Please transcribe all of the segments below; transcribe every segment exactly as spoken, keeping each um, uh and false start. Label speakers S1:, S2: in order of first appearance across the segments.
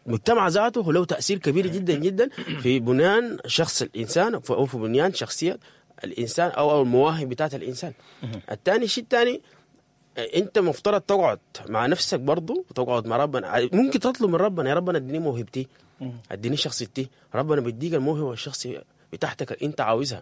S1: المجتمع ذاته له تأثير كبير جدا جدا في بنيان شخص الإنسان أو في بنيان شخصية الإنسان أو أو المواهب بتاعت الإنسان. الثاني شيء الثاني أنت مفترض تقعد مع نفسك برضو وتقعد مع ربنا. ممكن تطلب من ربنا يا ربنا اديني موهبتي اديني شخصيتي. ربنا بيديك الموهبة والشخصية بتاعتك أنت عاوزها.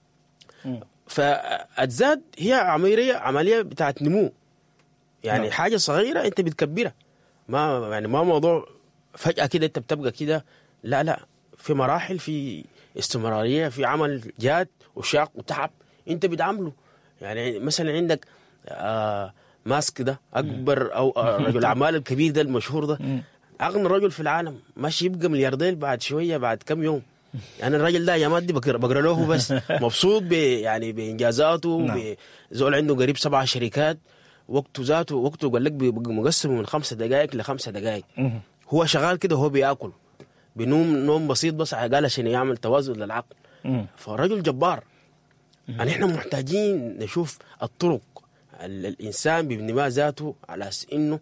S1: فالذات هي عملية عملية بتاعت نمو يعني نعم. حاجة صغيرة أنت بتكبرها. ما يعني ما موضوع فجأة كده أنت بتبقى كده. لا لا في مراحل في استمرارية في عمل جاد وشاق وتعب أنت بتعمله. يعني مثلا عندك آه ماسك ده أكبر أو آه رجل الأعمال الكبير ده المشهور ده أغنى رجل في العالم ماشي يبقى ملياردير بعد شوية بعد كم يوم. يعني الراجل ده يا مادي بقرا بقرا له بس مبسوط ب يعني بإنجازاته نعم. بزول عنده قريب سبع شركات وقته ذاته وقته قال لك مقسم من خمسة دقائق لخمسة دقائق. هو شغال كده هو بيأكل بنوم نوم بسيط بس قال عشان يعمل توازن للعقل. فرجل جبار. يعني احنا محتاجين نشوف الطرق الإنسان بيبني ما ذاته على إنه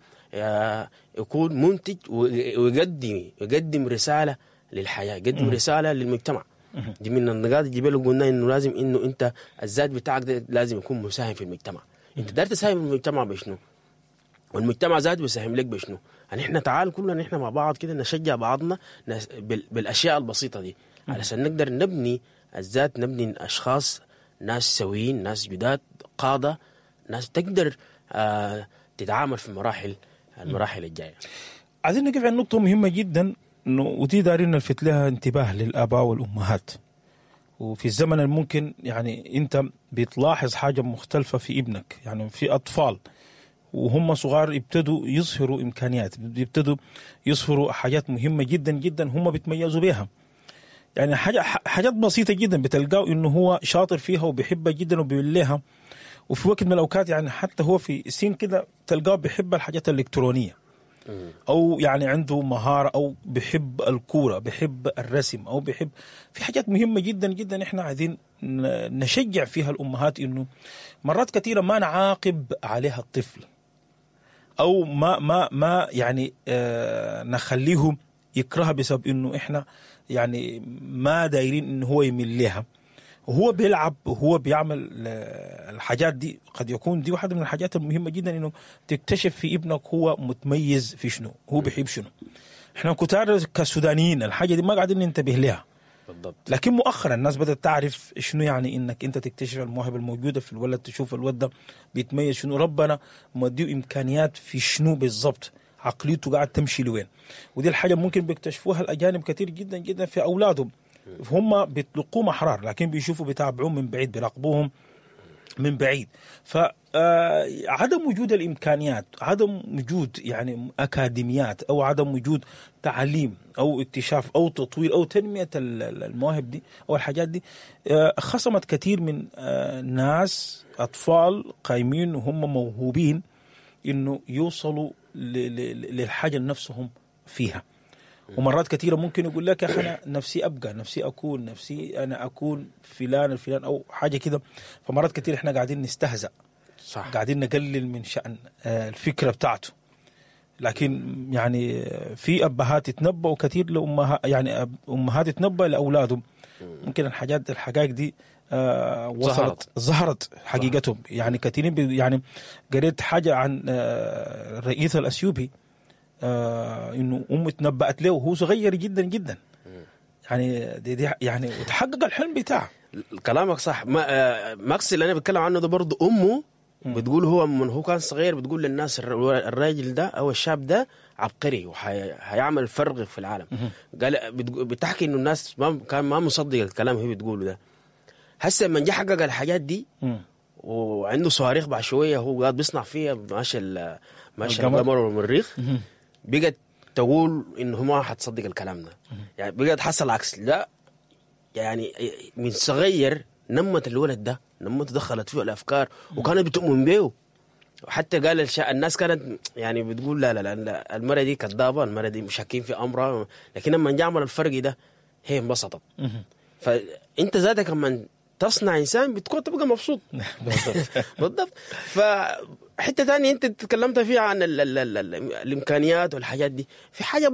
S1: يكون منتج ويقدم يقدم رسالة للحياة يقدم رسالة للمجتمع. دي من النقاط الجبال اللي قلنا إنه لازم إنه أنت الذات بتاعك ده لازم يكون مساهم في المجتمع. أنت داير تساهم في المجتمع بشنو والمجتمع ذاته بيساهم لك بشنو. يعني إحنا تعال كلنا إحنا مع بعض كده نشجع بعضنا بالأشياء البسيطة دي علشان نقدر نبني الذات نبني أشخاص ناس سويين ناس جداد قادة ناس تقدر آه تتعامل في المراحل المراحل الجاية.
S2: عايزين نقف عن نقطة مهمة جدا إنه ودي دارين نلفت لها انتباه للآباء والأمهات. وفي الزمن الممكن يعني أنت بتلاحظ حاجة مختلفة في ابنك. يعني في أطفال وهم صغار يبتدوا يظهروا إمكانيات يبتدوا يظهروا حاجات مهمة جدا جدا هم بيتميزوا بها. يعني حاجة حاجات بسيطة جدا بتلقاه إنه هو شاطر فيها وبيحبها جدا وبيوليها. وفي وقت من الأوقات يعني حتى هو في سين كده تلقاه بيحب الحاجات الإلكترونية أو يعني عنده مهارة أو بيحب الكورة بيحب الرسم أو بيحب في حاجات مهمة جدا جدا إحنا عايزين نشجع فيها الأمهات. إنه مرات كثيرة ما نعاقب عليها الطفل أو ما ما ما يعني آه نخليه يكرهها بسبب إنه إحنا يعني ما دايرين إنه هو يميل لها. وهو بيلعب وهو بيعمل الحاجات دي قد يكون دي واحدة من الحاجات المهمة جدا إنه تكتشف في ابنك هو متميز في شنو هو بيحب شنو. إحنا كتار كسودانيين الحاجة دي ما قاعدين ننتبه لها بالضبط. لكن مؤخرا الناس بدأت تعرف شنو يعني إنك أنت تكتشف المواهب الموجودة في الولد تشوف الولد ده بيتميز شنو ربنا مديه إمكانيات في شنو بالضبط عقليته قاعد تمشي لوين. ودي الحاجة ممكن بيكتشفوها الأجانب كتير جدا جدا في أولادهم. هم بيطلقوهم أحرار لكن بيشوفوا بيتابعوهم من بعيد بيراقبوهم من بعيد. فعدم وجود الإمكانيات عدم وجود يعني أكاديميات أو عدم وجود تعليم أو اكتشاف أو تطوير أو تنمية المواهب دي أو الحاجات دي خصمت كثير من ناس أطفال قايمين وهم موهوبين إنه يوصلوا للحاجة نفسهم فيها. ومرات كثيرة ممكن يقول لك يا أخي أنا نفسي أبقى نفسي أكون نفسي أنا أكون فلان الفلان أو حاجة كده. فمرات كثير إحنا قاعدين نستهزأ صح. قاعدين نقلل من شأن الفكرة بتاعته. لكن يعني في أبهات يتنبأوا كثير لأمها يعني أمهات يتنبأ لأولادهم. ممكن الحاجات الحقائق دي آه وصلت ظهرت حقيقتهم. يعني كثيرين يعني قريت حاجة عن آه الرئيس الأثيوبي آه إنه أمه تنبأت له وهو صغير جدا جدا. يعني دي دي يعني وتحقق الحلم بتاعه.
S1: كلامك صح. ما آه ماكس اللي أنا بتكلم عنه ده برضه أمه بتقول هو من هو كان صغير بتقول للناس الراجل ده أو الشاب ده عبقري وهيعمل فرق في العالم. قال بتحكي إنه الناس ما كان ما مصدق الكلام هي بتقوله ده. هسه من جه حقق الحاجات دي وعنده صواريخ بعد شوية هو قاعد بيصنع فيها ماشي ماشي القمر والمريخ بقت تقول إنه ما حتصدق الكلام ده. يعني بقت حصل عكس لا يعني من صغير نمت الولد ده نمت دخلت فيه الأفكار وكانت بتؤمن به. وحتى قال الشا... الناس كانت يعني بتقول لا لا لا المرة دي كذابة المرة دي مشاكين في أمرها. لكن لما نعمل الفرق ده هي انبسطت. فأنت ذاتك لما تصنع إنسان بتكون تبقى مبسوط بالضبط. فحتة ثانية أنت تكلمت فيها عن ال ال ال ال الإمكانيات والحاجات دي في حاجة